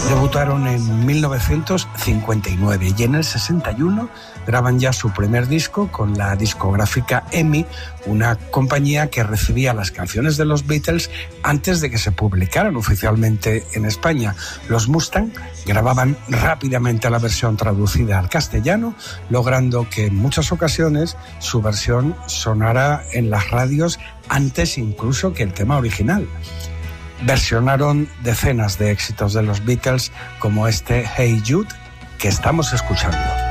Debutaron en 1959 y en el 61 graban ya su primer disco con la discográfica EMI, una compañía que recibía las canciones de los Beatles antes de que se publicaran oficialmente en España. Los Mustang grababan rápidamente la versión traducida al castellano, logrando que en muchas ocasiones su versión sonara en las radios antes incluso que el tema original. Versionaron decenas de éxitos de los Beatles como este Hey Jude que estamos escuchando.